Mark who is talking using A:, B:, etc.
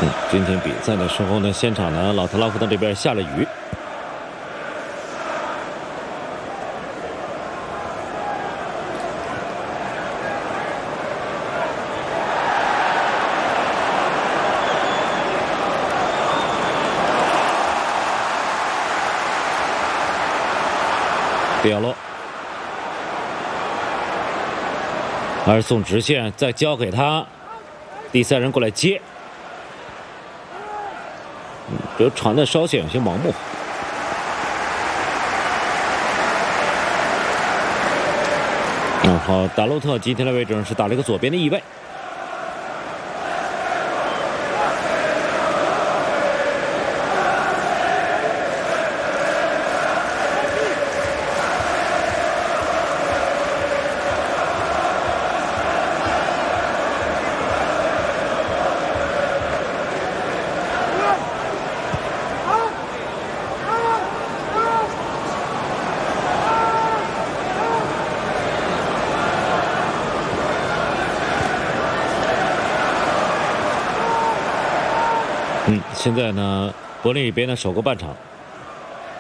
A: 今天比赛的时候呢，现场呢，老特拉福德这边下了雨。迪亚洛，而送直线，再交给他，第三人过来接。这传的稍显有些盲目。好，达洛特今天的位置是打了一个左边的翼位。现在呢，柏林这边呢守过半场。